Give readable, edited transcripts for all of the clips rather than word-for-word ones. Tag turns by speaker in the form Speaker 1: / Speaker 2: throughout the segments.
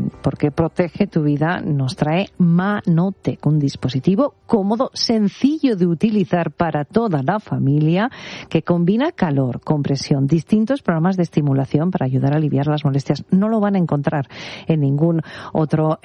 Speaker 1: porque Protege tu Vida nos trae Manotec, un dispositivo cómodo, sencillo de utilizar para toda la familia, que combina calor, compresión, distintos programas de estimulación para ayudar a aliviar las molestias. No lo van a encontrar en ningún otro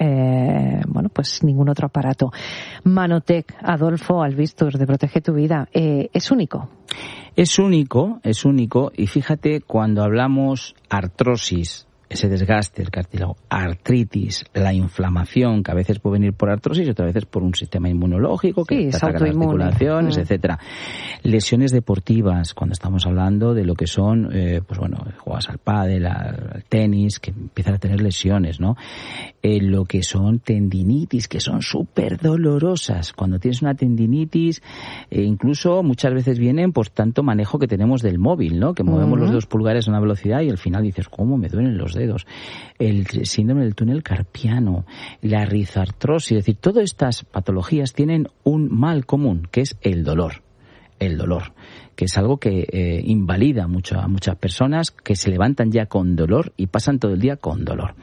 Speaker 1: ningún otro aparato. Manotec, Adolfo Albistus, de Protege tu Vida, es único.
Speaker 2: Es único, y fíjate, cuando hablamos artrosis, ese desgaste del cartílago, artritis, la inflamación, que a veces puede venir por artrosis y otras veces por un sistema inmunológico que ataca las articulaciones, etcétera. Lesiones deportivas, cuando estamos hablando de lo que son, juegas al pádel, al tenis, que empiezan a tener lesiones, ¿no? Lo que son tendinitis, que son súper dolorosas. Cuando tienes una tendinitis, incluso muchas veces vienen por tanto manejo que tenemos del móvil, ¿no? Que movemos los dedos pulgares a una velocidad y al final dices, ¿cómo me duelen los dedos? El síndrome del túnel carpiano, la rizartrosis, es decir, todas estas patologías tienen un mal común, que es el dolor. El dolor, que es algo que invalida mucho a muchas personas que se levantan ya con dolor y pasan todo el día con dolor.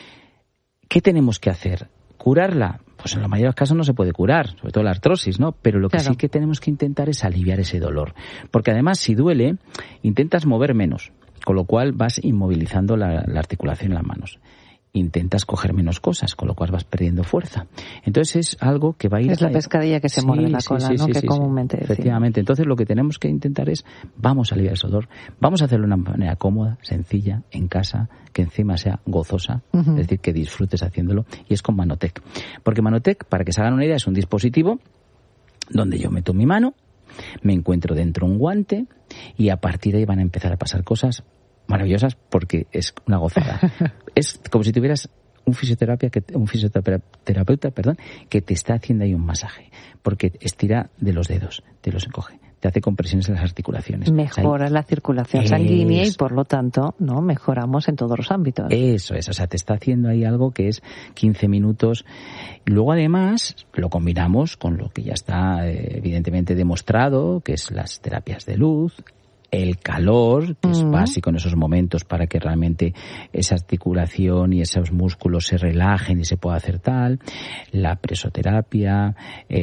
Speaker 2: ¿Qué tenemos que hacer? ¿Curarla? Pues en la mayoría de los casos no se puede curar, sobre todo la artrosis, ¿no? Pero lo que sí que tenemos que intentar es aliviar ese dolor. Porque además, si duele, intentas mover menos, con lo cual vas inmovilizando la articulación en las manos. Intentas coger menos cosas, con lo cual vas perdiendo fuerza. Entonces es algo que va a ir...
Speaker 1: Es la pescadilla que se muerde la cola, ¿no? Que comúnmente decimos.
Speaker 2: Efectivamente. Entonces lo que tenemos que intentar es, vamos a aliviar ese dolor, vamos a hacerlo de una manera cómoda, sencilla, en casa, que encima sea gozosa, es decir, que disfrutes haciéndolo, y es con Manotec. Porque Manotec, para que se hagan una idea, es un dispositivo donde yo meto mi mano, me encuentro dentro un guante, y a partir de ahí van a empezar a pasar cosas maravillosas porque es una gozada. Es como si tuvieras un fisioterapeuta que te está haciendo ahí un masaje, porque estira de los dedos, te los encoge, te hace compresiones en las articulaciones.
Speaker 1: Mejora la circulación sanguínea y por lo tanto no mejoramos en todos los ámbitos.
Speaker 2: Eso es, o sea, te está haciendo ahí algo que es 15 minutos. Luego además lo combinamos con lo que ya está evidentemente demostrado, que es las terapias de luz, el calor, que es básico en esos momentos para que realmente esa articulación y esos músculos se relajen y se pueda hacer tal, la presoterapia,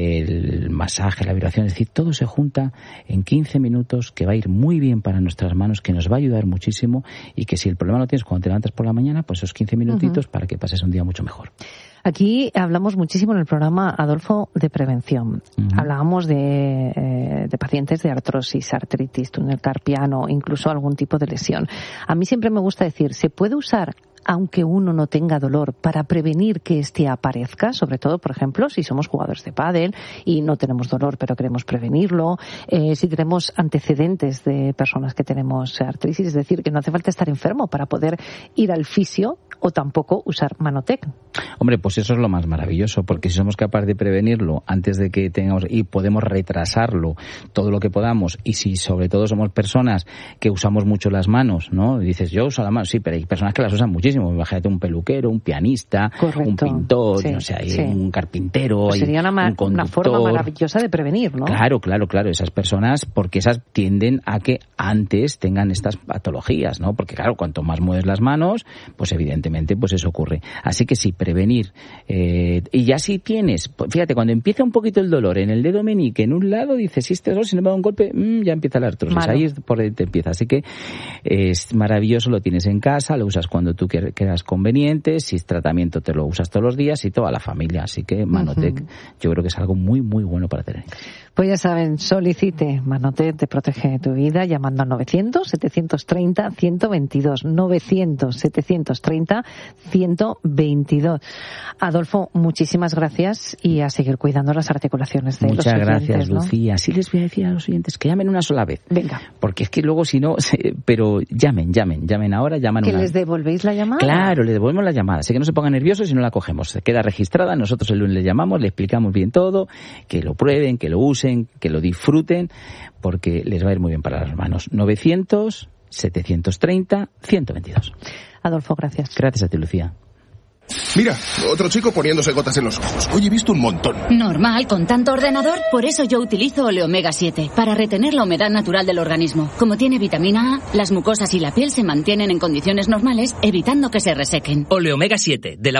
Speaker 2: el masaje, la vibración, es decir, todo se junta en 15 minutos que va a ir muy bien para nuestras manos, que nos va a ayudar muchísimo y que si el problema lo tienes cuando te levantas por la mañana, pues esos 15 minutitos para que pases un día mucho mejor.
Speaker 1: Aquí hablamos muchísimo en el programa, Adolfo, de prevención. Hablábamos de pacientes de artrosis, artritis, túnel carpiano, incluso algún tipo de lesión. A mí siempre me gusta decir, ¿se puede usar aunque uno no tenga dolor para prevenir que este aparezca? Sobre todo, por ejemplo, si somos jugadores de pádel y no tenemos dolor pero queremos prevenirlo, si tenemos antecedentes de personas que tenemos artritis, es decir, que no hace falta estar enfermo para poder ir al fisio o tampoco usar Manotec.
Speaker 2: Hombre, pues eso es lo más maravilloso, porque si somos capaces de prevenirlo antes de que tengamos, y podemos retrasarlo todo lo que podamos, y si sobre todo somos personas que usamos mucho las manos, ¿no? Y dices, yo uso las manos, sí, pero hay personas que las usan muchísimo. Imagínate un peluquero, un pianista, un pintor, no sé, un carpintero,
Speaker 1: pues sería una forma maravillosa de prevenir, ¿no?
Speaker 2: Claro, esas personas, porque esas tienden a que antes tengan estas patologías, ¿no? Porque claro, cuanto más mueves las manos, pues evidentemente pues eso ocurre. Así que sí, prevenir. Y ya si tienes, fíjate, cuando empieza un poquito el dolor en el dedo meñique, en un lado, dices, si este dolor, si no me da un golpe, ya empieza la artrosis. Malo. Ahí es por ahí te empieza. Así que es maravilloso, lo tienes en casa, lo usas cuando tú creas conveniente, si es tratamiento te lo usas todos los días y toda la familia. Así que Manotec yo creo que es algo muy, muy bueno para tener en casa.
Speaker 1: Pues ya saben, solicite Manotec de Protege tu Vida llamando al 900-730-122. 900-730-122. Adolfo, muchísimas gracias y a seguir cuidando las articulaciones de los oyentes.
Speaker 2: Muchas gracias,
Speaker 1: ¿no?
Speaker 2: Lucía. Sí les voy a decir a los oyentes que llamen una sola vez.
Speaker 1: Venga.
Speaker 2: Porque es que luego si no, pero llamen ahora, llaman
Speaker 1: ¿Que les devolvéis la llamada?
Speaker 2: Claro, le devolvemos la llamada. Así que no se pongan nerviosos si no la cogemos. Se queda registrada, nosotros el lunes le llamamos, le explicamos bien todo, que lo prueben, que lo usen, que lo disfruten, porque les va a ir muy bien para las manos. 900-730-122.
Speaker 1: Adolfo, gracias.
Speaker 2: Gracias a ti, Lucía.
Speaker 3: Mira, otro chico poniéndose gotas en los ojos. Hoy he visto un montón.
Speaker 4: Normal, con tanto ordenador. Por eso yo utilizo Oleomega 7, para retener la humedad natural del organismo. Como tiene vitamina A, las mucosas y la piel se mantienen en condiciones normales, evitando que se resequen.
Speaker 5: Oleomega 7, de la